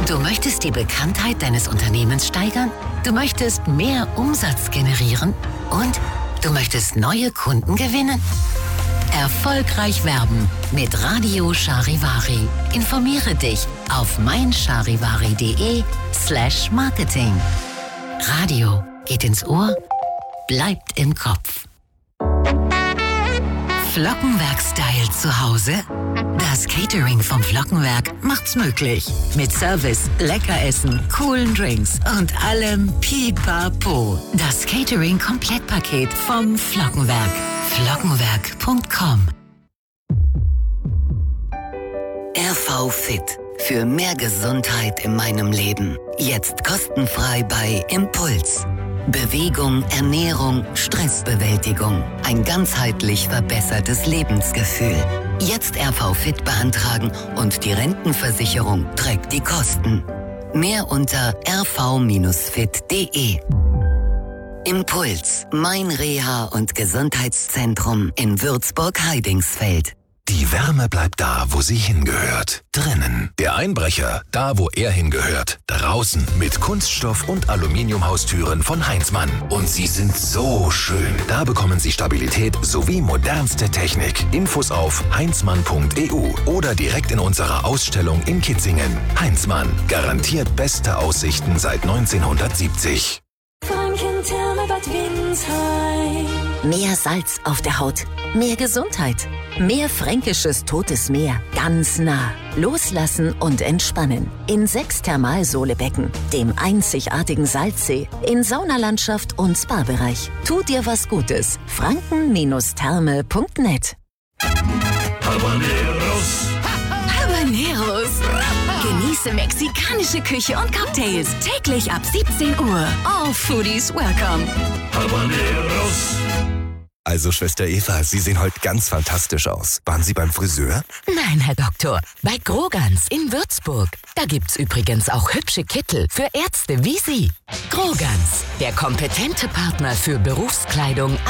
Du möchtest die Bekanntheit deines Unternehmens steigern? Du möchtest mehr Umsatz generieren? Und du möchtest neue Kunden gewinnen? Erfolgreich werben mit Radio Charivari. Informiere dich auf meincharivari.de/Marketing. Radio geht ins Ohr, bleibt im Kopf. Flockenwerk-Style zu Hause? Das Catering vom Flockenwerk macht's möglich. Mit Service, Leckeressen, coolen Drinks und allem Pipapo. Das Catering-Komplettpaket vom Flockenwerk. Flockenwerk.com. RV Fit. Für mehr Gesundheit in meinem Leben. Jetzt kostenfrei bei Impuls. Bewegung, Ernährung, Stressbewältigung. Ein ganzheitlich verbessertes Lebensgefühl. Jetzt RV Fit beantragen und die Rentenversicherung trägt die Kosten. Mehr unter rv-fit.de. Impuls, mein Reha- und Gesundheitszentrum in Würzburg-Heidingsfeld. Die Wärme bleibt da, wo sie hingehört. Drinnen. Der Einbrecher, da wo er hingehört. Draußen mit Kunststoff- und Aluminiumhaustüren von Heinzmann. Und sie sind so schön. Da bekommen Sie Stabilität sowie modernste Technik. Infos auf heinzmann.eu oder direkt in unserer Ausstellung in Kitzingen. Heinzmann. Garantiert beste Aussichten seit 1970. Mehr Salz auf der Haut, mehr Gesundheit, mehr fränkisches Totes Meer, ganz nah. Loslassen und entspannen. In 6 Thermalsohlebecken, dem einzigartigen Salzsee, in Saunalandschaft und Spa-Bereich. Tu dir was Gutes. franken-therme.net. Habaneros. Genieße mexikanische Küche und Cocktails täglich ab 17 Uhr. All Foodies welcome. Habaneros. Also, Schwester Eva, Sie sehen heute ganz fantastisch aus. Waren Sie beim Friseur? Nein, Herr Doktor. Bei Grogans in Würzburg. Da gibt's übrigens auch hübsche Kittel für Ärzte wie Sie. Grogans, der kompetente Partner für Berufskleidung